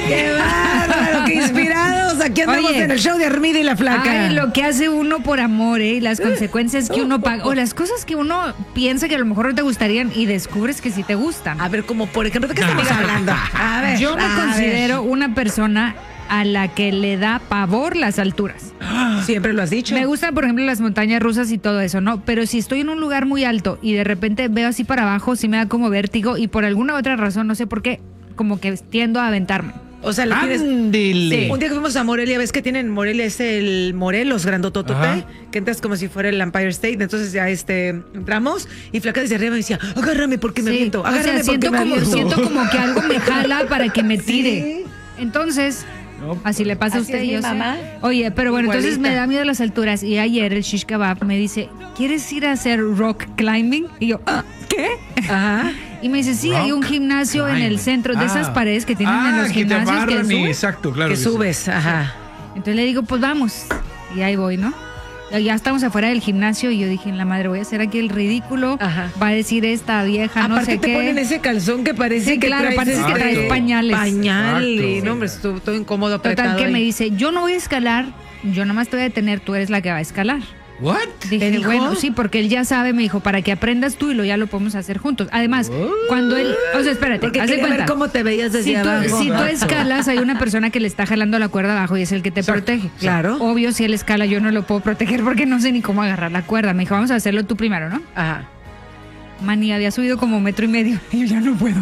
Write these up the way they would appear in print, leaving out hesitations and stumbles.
¡Qué bárbaro! ¡Qué inspirados! Aquí andamos en el show de Armida y la Flaca. Ay, lo que hace uno por amor, y las consecuencias que uno paga, o las cosas que uno piensa que a lo mejor no te gustarían y descubres que sí te gustan. A ver, como por ejemplo, ¿de qué estamos hablando? A ver, Yo me considero una persona a la que le da pavor las alturas. Siempre lo has dicho. Me gustan, por ejemplo, las montañas rusas y todo eso, ¿no? Pero si estoy en un lugar muy alto y de repente veo así para abajo, sí me da como vértigo y por alguna otra razón, no sé por qué, como que tiendo a aventarme. O sea, le tienes... Ándele. Un día que fuimos a Morelia, ves que tienen Morelia, es el Morelos grandototote, que entras como si fuera el Empire State. Entonces ya entramos y Flaca desde arriba me decía, agárrame porque me aviento, o agárrame sea, porque me aviento. siento como que algo me jala para que me tire. Sí. Entonces, así le pasa a Así usted, es mi yo mamá. sé. Oye, pero bueno, entonces Igualita. me da miedo las alturas. Y ayer el shish kebab me dice, ¿quieres ir a hacer rock climbing? Y yo, ¿qué? Ajá. Y me dice, sí, Rock hay un gimnasio en el climbing. centro de esas paredes que tienen en los que te gimnasios que amarran y subes. exacto, claro. Que sí. subes, ajá. Entonces le digo, pues vamos. Y ahí voy, ¿no? Ya estamos afuera del gimnasio y yo dije, en la madre, voy a hacer aquí el ridículo. Ajá. Va a decir esta vieja, no Aparte sé te qué. ponen ese calzón que parece Sí, que claro, traes parece que traes pañales. Pañal, Exacto. y no, hombre, estuvo todo incómodo, Total apretado que ahí. me dice, yo no voy a escalar, yo nomás te voy a detener, tú eres la que va a escalar. ¿What? Dije, dijo? bueno, sí, porque él ya sabe, me dijo, para que aprendas tú y lo ya lo podemos hacer juntos. Además, cuando él, o sea, espérate, Porque haz de quería ver cuenta. cómo te veías desde Si abajo. tú escalas, hay una persona que le está jalando la cuerda abajo y es el que te Exacto, protege. claro. Obvio, si él escala, yo no lo puedo proteger porque no sé ni cómo agarrar la cuerda. Me dijo, vamos a hacerlo tú primero, ¿no? Ajá. Mani, había subido como 1.5 metros. Y yo ya no puedo.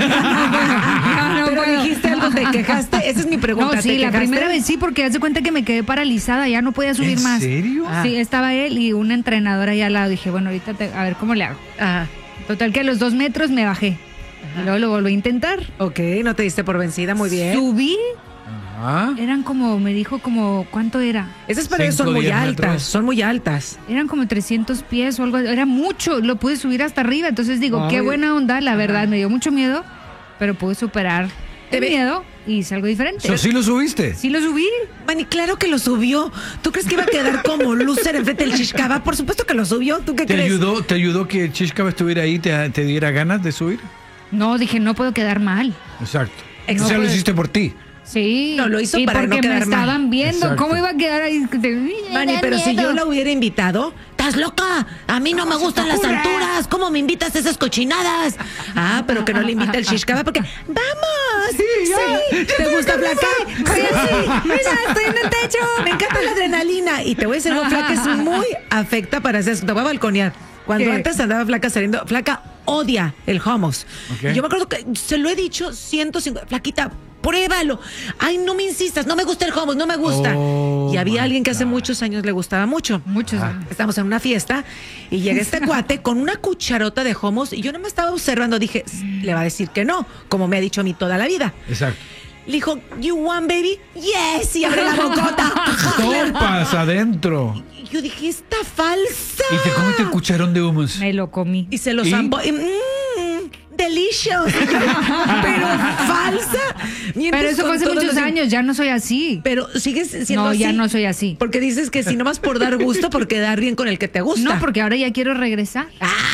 No Pero puedo. dijiste algo, ¿te quejaste? Esa es mi pregunta. No, sí, ¿te la quejaste? primera vez sí, porque hace cuenta que me quedé paralizada, ya no podía subir ¿En más. serio? Ah. Sí, estaba él y una entrenadora ahí al lado. Dije, bueno, ahorita a ver cómo le hago. Ajá. Total que a los 2 metros me bajé. Y luego lo volví a intentar. Ok, no te diste por vencida, muy bien. Subí, Ajá. eran como, me dijo como, ¿cuánto era? Esas paredes son 5, muy 10 altas, metros. son muy altas. Eran como 300 pies o algo, era mucho, lo pude subir hasta arriba. Entonces digo, qué Ay. buena onda, la verdad, me dio mucho miedo, pero pude superar Te el ve- miedo y hice algo diferente. ¿So sí lo subiste? Sí lo subí. Manny, claro que lo subió. ¿Tú crees que iba a quedar como loser enfrente del Shishkaba? Por supuesto que lo subió. ¿Tú qué ¿Te crees? ayudó que Chishkaba estuviera ahí, te diera ganas de subir? No, dije, no puedo quedar mal. Exacto. Exacto. O sea, lo hiciste por ti. Sí. No, lo hizo y para no porque me quedar mal. estaban viendo. Exacto. ¿Cómo iba a quedar ahí? Manny, pero si yo la hubiera invitado, ¿estás loca? A mí no me gustan las alturas. ¿Cómo me invitas a esas cochinadas? Ah, pero que no le invita el Shishkaba porque ¡vamos! Sí, ¿te gusta Flaca? Sí, mira, estoy en el techo. Me encanta la adrenalina. Y te voy a decir algo, Flaca es muy afecta para hacer eso. Te voy a balconear. Cuando ¿Qué? antes andaba Flaca saliendo, Flaca odia el hummus. Ok. Y yo me acuerdo que se lo he dicho 150, Flaquita, pruébalo. Ay, no me insistas, no me gusta el hummus, no me gusta. Oh, y había my alguien que hace God. muchos años le gustaba mucho. Muchos. Estamos en una fiesta y llega este cuate con una cucharota de hummus y yo no me estaba observando, dije, le va a decir que no, como me ha dicho a mí toda la vida. Exacto. Le dijo, "You want baby?" "Yes", y abre la bocota. Topas adentro. Y yo dije, "Está falsa." Y te comiste el cucharón de hummus. Me lo comí. Y se lo ¿Y? zampó. Y, delicious. Y yo, pero falsa. Mientes Pero eso con fue hace todos muchos los- años, ya no soy así. Pero sigues siendo No, así. ya no soy así. Porque dices que si nomás por dar gusto, por quedar bien con el que te gusta. No, porque ahora ya quiero regresar.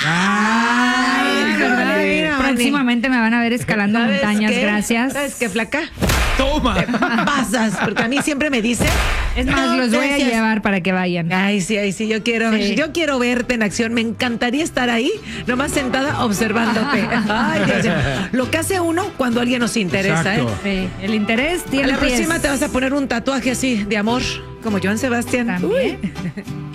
Ay, ¿Verdad? mira, Manny. Próximamente me van a ver escalando ¿Sabes montañas, qué? gracias. ¿Sabes qué, Flaca? ¡Toma! Pasas, porque a mí siempre me dice. Es más, "No, los voy a gracias". llevar para que vayan. Ay, sí, Sí. yo quiero verte en acción. Me encantaría estar ahí, nomás sentada observándote. Ay, Dios mío. Lo que hace uno cuando alguien nos interesa, Exacto. ¿eh? Sí, el interés A tiene la pies. próxima te vas a poner un tatuaje así de amor, como Joan Sebastián. También. Uy.